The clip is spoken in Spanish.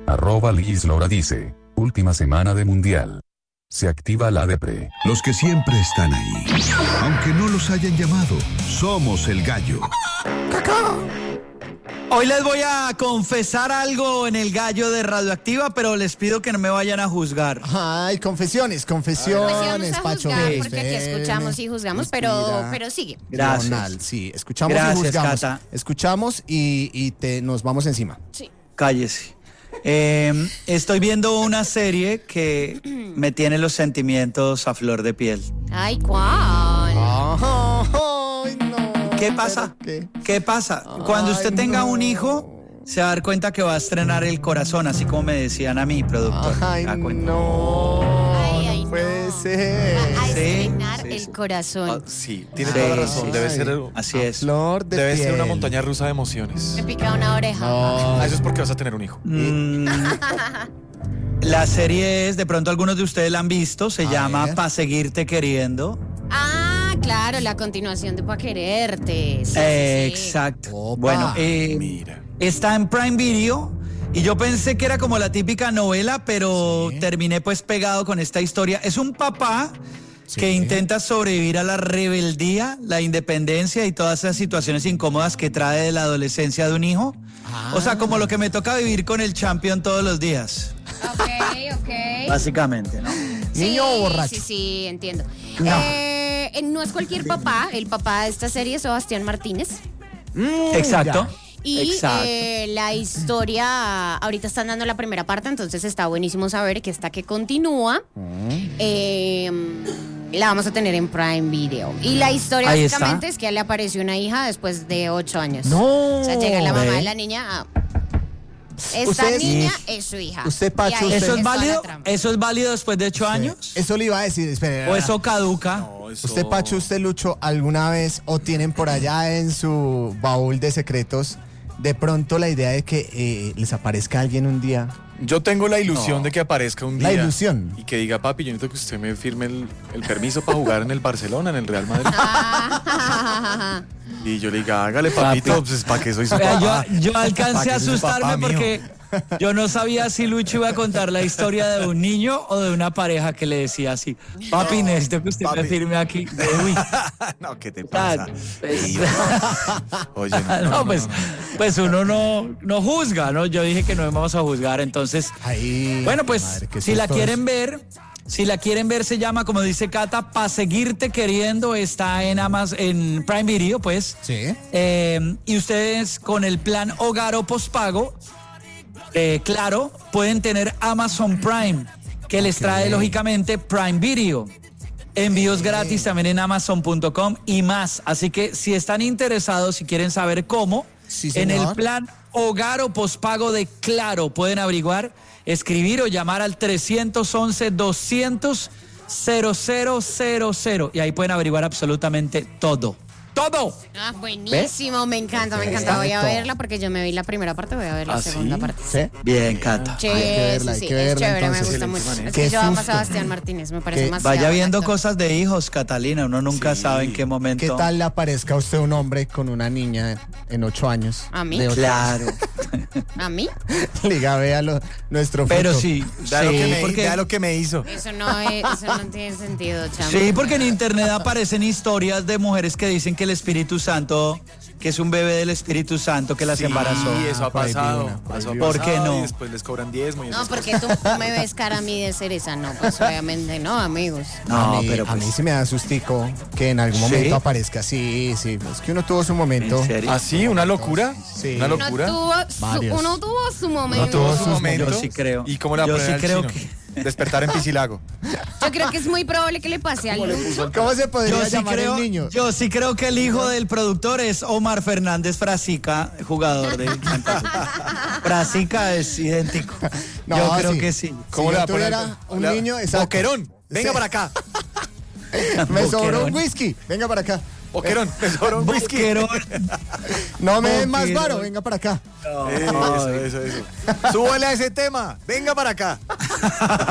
Liz Lora dice, última semana de mundial. Se activa la depre. Los que siempre están ahí. Aunque no los hayan llamado, somos el gallo. Hoy les voy a confesar algo en el gallo de Radioactiva, pero les pido que no me vayan a juzgar. Ay, confesiones, Pacho. Juzgar, porque aquí escuchamos y juzgamos, pero sigue. Gracias. Diagonal, sí, escuchamos Gracias, y juzgamos. Cata. Escuchamos y nos vamos encima. Sí. Cállese. Estoy viendo una serie que me tiene los sentimientos a flor de piel. Ay, ¿cuál? Ay, no. ¿Qué pasa? ¿Qué? ¿Qué pasa? Cuando usted tenga un hijo, se va a dar cuenta que va a estrenar El Corazón, así como me decían a mí, productor. Ay, ¿Se da cuenta? no. Ay, No puede no. ser. A Sí, estrenar sí, el sí. corazón. Sí, tiene Sí, toda la razón. sí, Debe sí. ser, Así es. Flor de debe ser una piel. montaña rusa de emociones. Me pica una oreja. No. Eso es porque vas a tener un hijo. La serie es, de pronto algunos de ustedes la han visto, se llama ver. Pa' Seguirte Queriendo. Ah, claro, la continuación de Pa' Quererte. Sí, sí, sí. Exacto. Opa. Bueno, Mira. está en Prime Video y yo pensé que era como la típica novela, pero Sí. terminé pues pegado con esta historia. Es un papá Sí. que intenta sobrevivir a la rebeldía, la independencia y todas esas situaciones incómodas que trae de la adolescencia de un hijo. O sea, como lo que me toca vivir con el champion todos los días, Ok. básicamente, ¿no? ¿Niño o borracho? Sí, entiendo. No. No es cualquier papá. El papá de esta serie es Sebastián Martínez. Exacto. ya. Y Exacto. la historia, ahorita están dando la primera parte, entonces está buenísimo saber que esta que continúa, la vamos a tener en Prime Video. Y la historia Ahí básicamente está. es que le apareció una hija después de 8 años. No. O sea, llega la mamá Ve. de la niña. Esta Ustedes- niña es su hija. Usted, Pacho, Y ahí usted- ¿Eso es toda la válido? trama. ¿Eso es válido después de 8 años? Eso le iba a decir, espere. ¿O eso caduca? No, eso- ¿Usted, Pacho, usted, Lucho, alguna vez o tienen por allá en su baúl de secretos de pronto la idea de que les aparezca alguien un día? Yo tengo la ilusión de que aparezca un día. La ilusión. Y que diga, papi, yo necesito que usted me firme el permiso para jugar en el Barcelona, en el Real Madrid. Ah. Y yo le diga, hágale, papito, pues para que soy su Vea, papá. yo alcancé Pa' a que soy su asustarme papá mío. porque yo no sabía si Lucho iba a contar la historia de un niño o de una pareja que le decía así, papi, necesito que usted me papi. firme aquí. Uy, No, ¿qué te pasa? pues, Oye, no, pues uno no juzga, ¿no? Yo dije que no íbamos a juzgar, entonces... Ahí. Bueno, pues madre, qué si la sustos. quieren ver, se llama, como dice Cata, Pa' Seguirte Queriendo, está en en Prime Video, pues. Sí. Y ustedes con el plan hogar o pospago, claro, pueden tener Amazon Prime, que les trae lógicamente Prime Video. Envíos gratis también en Amazon.com y más. Así que si están interesados, si quieren saber cómo, Sí, en el señor. plan hogar o pospago de Claro pueden averiguar, escribir o llamar al 311-200-0000 y ahí pueden averiguar absolutamente todo. ¡Todo! Ah, buenísimo, me encanta. Voy a Exacto. verla porque yo me vi la primera parte, voy a ver la ¿Ah, segunda sí? parte. ¿Sí? Bien, Cata. Sí, Hay que verla, sí, hay sí, que verla, es chévere, entonces. me gusta mucho. Excelente Es Qué que yo amo a susto. Sebastián Martínez, me parece Qué- demasiado Vaya viendo buen actor. cosas de hijos, Catalina. Uno nunca Sí. sabe en qué momento. ¿Qué tal le aparezca a usted un hombre con una niña en 8 años? ¿A mí? De ocho Claro. ¿A mí? años. Liga, vea nuestro Pero fruto. sí, Vea lo que me, porque, vea lo que me hizo. Eso no tiene sentido, chamo. sí, porque en internet aparecen historias de mujeres que dicen que el Espíritu Santo, que es un bebé del Espíritu Santo que las embarazó. Sí, eso ha por ahí vi pasado. una, por ahí Eso ha vi una. ¿Por qué pasado no? Y después les cobran diezmo y No, esas porque tú me ves cara a mí de cereza, no, pues obviamente no, amigos. No, a mí, pero a pues, mí sí me da sustico que en algún momento ¿Sí? aparezca. Sí, sí. Es que uno tuvo su momento. ¿en serio? ¿Ah, sí? ¿Una locura? Sí. ¿Una Uno locura? uno tuvo su momento. ¿No tuvo su sus momento? Yo sí creo. ¿Y cómo la Yo ponen sí al creo chino? que- Despertar en Piscilago. Yo creo que es muy probable que le pase a Lucho. ¿Cómo se podría Yo sí, llamar el niño? yo sí creo que el hijo del productor es Omar Fernández Frasica, jugador de Santa Fe. Frasica es idéntico. No, yo creo sí. que sí. ¿Cómo Si le va yo a poner? tuviera un niño, exacto. Boquerón, venga Sí. para acá. Me sobró Boquerón. un whisky. Venga para acá. Boquerón, me sobró un whisky. Boquerón. No me den más Boquerón. varo. Venga para acá. Eso. Súbale a ese tema. Venga para acá.